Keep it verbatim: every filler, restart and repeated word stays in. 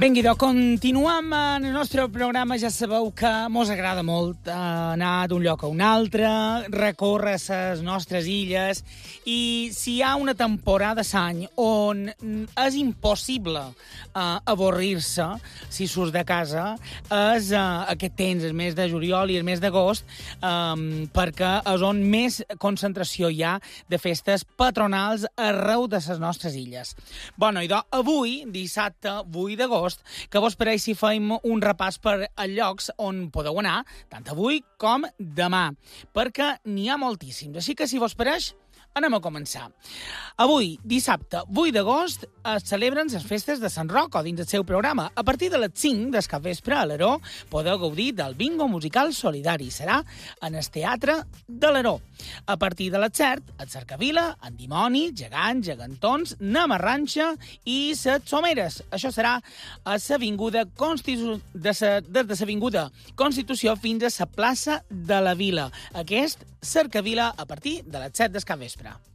Vinga, doncs, continuem en el nostre programa. Ja sabeu que mos agrada molt anar d'un lloc a un altre, recórrer les nostres illes, i si hi ha una temporada d'any on és impossible uh, avorrir-se si surts de casa, és uh, aquest temps, el mes de juliol i el mes d'agost, um, perquè és on més concentració hi ha de festes patronals arreu de les nostres illes. Bueno, i doncs, avui, dissabte vuit d'agost, que vos pareix si fem un repàs per a llocs on podeu anar, tant avui com demà, perquè n'hi ha moltíssims. Així que, si vos pareix, anem a començar. Avui, dissabte vuit d'agost, es celebren les festes de Sant Roc, o dins el seu programa. A partir de les cinc del capvespre a l'Aró podeu gaudir del bingo musical solidari. Serà en el Teatre de l'Aró. A partir de les set, a Cercavila, en Dimoni, gegants, gegantons, Namarranxa i les Someres. Això serà a l'Avinguda Constitu... de sa... des de l'Avinguda Constitució fins a la plaça de la Vila. Aquest, Cercavila, a partir de les set del capvespre.